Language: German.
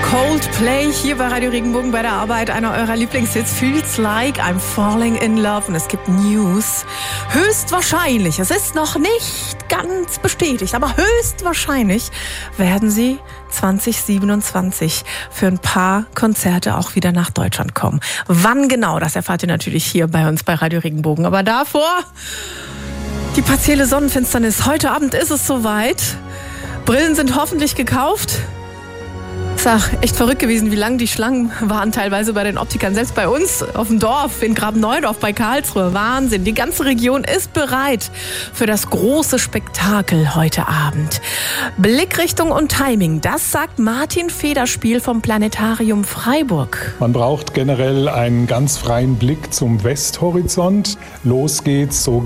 Coldplay hier bei Radio Regenbogen bei der Arbeit. Einer eurer Lieblingshits, Feels Like I'm Falling in Love. Und es gibt News. Höchstwahrscheinlich, es ist noch nicht ganz bestätigt, aber höchstwahrscheinlich werden sie 2027 für ein paar Konzerte auch wieder nach Deutschland kommen. Wann genau, das erfahrt ihr natürlich hier bei uns bei Radio Regenbogen. Aber davor die partielle Sonnenfinsternis. Heute Abend ist es soweit. Brillen sind hoffentlich gekauft. Es ist auch echt verrückt gewesen, wie lang die Schlangen waren teilweise bei den Optikern. Selbst bei uns auf dem Dorf in Graben-Neudorf bei Karlsruhe. Wahnsinn. Die ganze Region ist bereit für das große Spektakel heute Abend. Blickrichtung und Timing, das sagt Martin Federspiel vom Planetarium Freiburg. Man braucht generell einen ganz freien Blick zum Westhorizont. Los geht's so